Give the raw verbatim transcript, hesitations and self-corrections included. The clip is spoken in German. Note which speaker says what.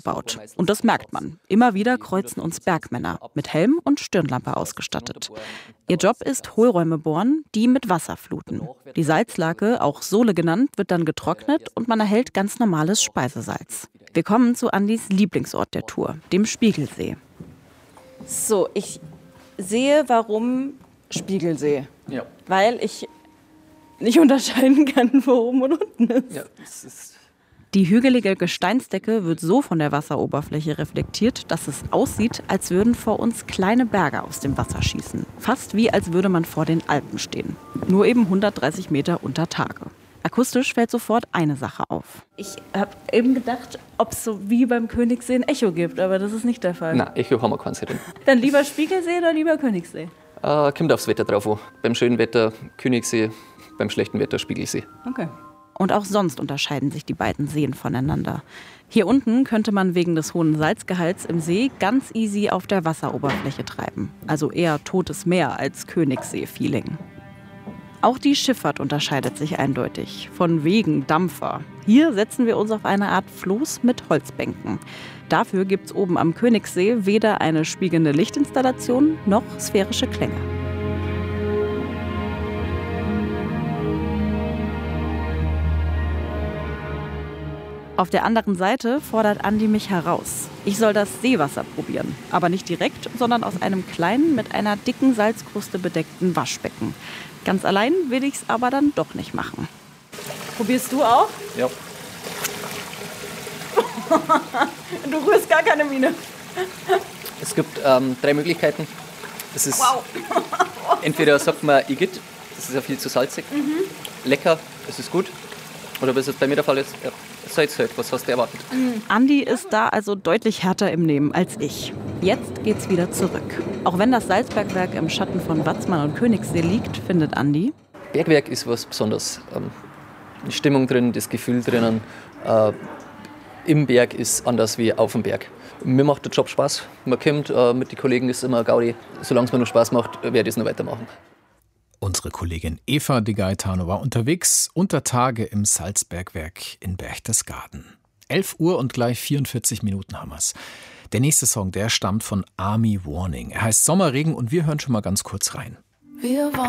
Speaker 1: aufgebaut. Und das merkt man. Immer wieder kreuzen uns Bergmänner, mit Helm und Stirnlampe ausgestattet. Ihr Job ist Hohlräume bohren, die mit Wasser fluten. Die Salzlake, auch Sohle genannt, wird dann getrocknet und man erhält ganz normales Speisesalz. Wir kommen zu Andis Lieblingsort der Tour, dem Spiegelsee. So, ich sehe, warum Spiegelsee. Ja. Weil ich nicht unterscheiden kann, wo oben und unten ist. Ja, das ist Die hügelige Gesteinsdecke wird so von der Wasseroberfläche reflektiert, dass es aussieht, als würden vor uns kleine Berge aus dem Wasser schießen. Fast wie als würde man vor den Alpen stehen. Nur eben hundertdreißig Meter unter Tage. Akustisch fällt sofort eine Sache auf. Ich habe eben gedacht, ob es so wie beim Königssee ein Echo gibt, aber das ist nicht der Fall.
Speaker 2: Nein, Echo haben wir keins drin.
Speaker 1: Dann lieber Spiegelsee oder lieber Königssee?
Speaker 2: Äh, kommt aufs Wetter drauf an. Beim schönen Wetter Königssee, beim schlechten Wetter Spiegelsee.
Speaker 1: Okay. Und auch sonst unterscheiden sich die beiden Seen voneinander. Hier unten könnte man wegen des hohen Salzgehalts im See ganz easy auf der Wasseroberfläche treiben. Also eher totes Meer als Königssee-Feeling. Auch die Schifffahrt unterscheidet sich eindeutig. Von Wegen, Dampfer. Hier setzen wir uns auf eine Art Floß mit Holzbänken. Dafür gibt's oben am Königssee weder eine spiegelnde Lichtinstallation noch sphärische Klänge. Auf der anderen Seite fordert Andi mich heraus. Ich soll das Seewasser probieren. Aber nicht direkt, sondern aus einem kleinen, mit einer dicken Salzkruste bedeckten Waschbecken. Ganz allein will ich es aber dann doch nicht machen. Probierst du auch?
Speaker 2: Ja.
Speaker 1: Du rührst gar keine Miene.
Speaker 2: Es gibt ähm, drei Möglichkeiten. Es ist
Speaker 1: wow.
Speaker 2: Entweder sagt man Igitt, das ist ja viel zu salzig. Mhm. Lecker, das ist gut. Oder was jetzt bei mir der Fall ist, ja, Salz halt, was hast du erwartet?
Speaker 1: Mhm. Andi ist da also deutlich härter im Nehmen als ich. Jetzt geht's wieder zurück. Auch wenn das Salzbergwerk im Schatten von Watzmann und Königssee liegt, findet Andi:
Speaker 2: Bergwerk ist was Besonderes. Ähm, die Stimmung drin, das Gefühl drinnen. Äh, Im Berg ist anders wie auf dem Berg. Mir macht der Job Spaß. Man kommt äh, mit den Kollegen, ist immer Gaudi. Solange es mir noch Spaß macht, werde ich es noch weitermachen.
Speaker 3: Unsere Kollegin Eva de Gaetano war unterwegs unter Tage im Salzbergwerk in Berchtesgaden. elf Uhr und gleich vierundvierzig Minuten haben wir's. Der nächste Song, der stammt von Army Warning. Er heißt Sommerregen und wir hören schon mal ganz kurz rein.
Speaker 4: Wir